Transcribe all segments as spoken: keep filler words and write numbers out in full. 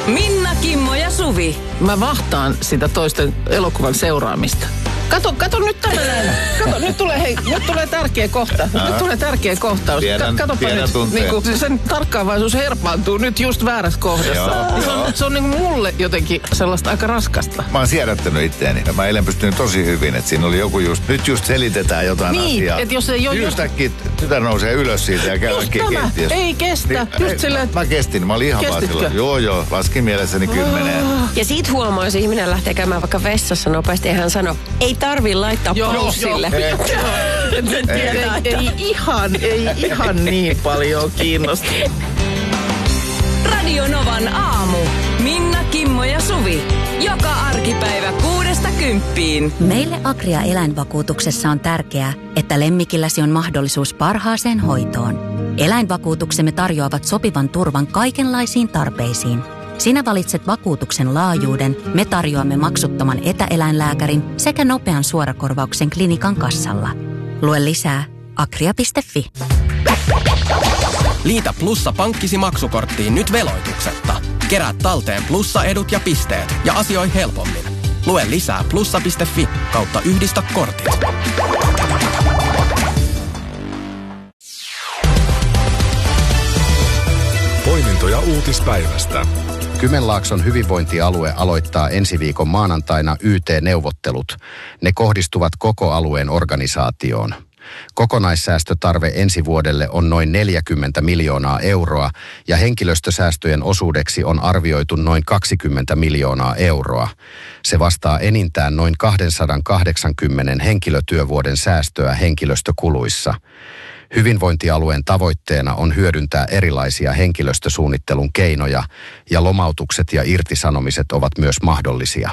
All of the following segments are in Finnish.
Minna, Kimmo ja Suvi. Mä vahtaan sitä toisten elokuvan seuraamista. Kato, kato nyt tämmöinen. Kato, nyt tulee, hei, nyt tulee tärkeä kohta. Nyt tulee tärkeä kohtaus. Tiedän, Katsopa tiedän nyt, niin kuin, sen tarkkaavaisuus herpaantuu nyt just väärässä kohdassa. Joo, niin se on, se on niin kuin mulle jotenkin sellaista aika raskasta. Mä oon siedättänyt itteeni. Mä eilen pystynyt tosi hyvin, että siinä oli joku just, nyt just selitetään jotain niin, asiaa. Että jos ei ole Yhtäkkiä tytär nousee ylös siitä ja käy äkkiä keittiössä. Ei kestä. Niin, just silleen, mä kestin, mä olin ihan vaan silloin. Joo, joo, laskin mielessäni kymmeneen. Ja siitä huomaa, jos ihminen lähtee käymään vaikka vessassa nopeasti ja hän sanoo, ei tarvii laittaa paussille. Ei, ei ihan, ei ihan niin paljon kiinnosta. Radio Novan aamu. Minna, Kimmo ja Suvi. Joka arkipäivä kuudesta kymppiin. Meille Agria eläinvakuutuksessa on tärkeää, että lemmikilläsi on mahdollisuus parhaaseen hoitoon. Eläinvakuutuksemme tarjoavat sopivan turvan kaikenlaisiin tarpeisiin. Sinä valitset vakuutuksen laajuuden, me tarjoamme maksuttoman etäeläinlääkärin sekä nopean suorakorvauksen klinikan kassalla. Lue lisää agria piste fi. Liitä Plussa pankkisi maksukorttiin nyt veloituksetta. Kerää talteen Plussa-edut ja pisteet ja asioi helpommin. Lue lisää plussa piste fi kautta yhdistä kortit. Poimintoja uutispäivästä. Kymenlaakson hyvinvointialue aloittaa ensi viikon maanantaina Y T-neuvottelut. Ne kohdistuvat koko alueen organisaatioon. Kokonaissäästötarve ensi vuodelle on noin neljäkymmentä miljoonaa euroa ja henkilöstösäästöjen osuudeksi on arvioitu noin kaksikymmentä miljoonaa euroa. Se vastaa enintään noin kaksisataakahdeksankymmentä henkilötyövuoden säästöä henkilöstökuluissa. Hyvinvointialueen tavoitteena on hyödyntää erilaisia henkilöstösuunnittelun keinoja ja lomautukset ja irtisanomiset ovat myös mahdollisia.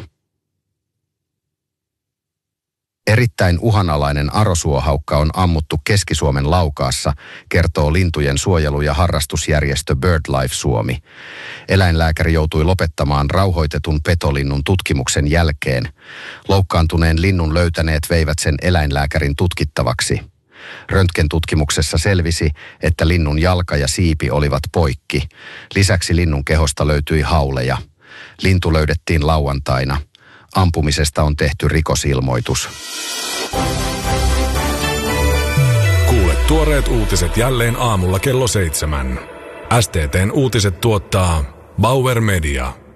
Erittäin uhanalainen arosuohaukka on ammuttu Keski-Suomen Laukaassa, kertoo lintujen suojelu- ja harrastusjärjestö BirdLife Suomi. Eläinlääkäri joutui lopettamaan rauhoitetun petolinnun tutkimuksen jälkeen. Loukkaantuneen linnun löytäneet veivät sen eläinlääkärin tutkittavaksi. Röntgentutkimuksessa selvisi, että linnun jalka ja siipi olivat poikki. Lisäksi linnun kehosta löytyi hauleja. Lintu löydettiin lauantaina. Ampumisesta on tehty rikosilmoitus. Kuule tuoreet uutiset jälleen aamulla kello seitsemän. S T T:n uutiset tuottaa Bauer Media.